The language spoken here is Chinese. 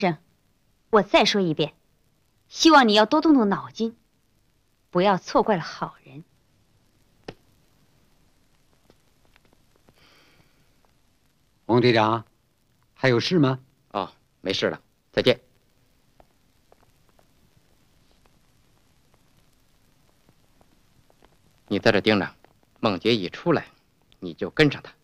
我再说一遍，希望你要多动动脑筋，不要错怪了好人。 王队长，还有事吗？ 哦，没事了，再见。你在这盯着，孟杰一出来，你就跟上他。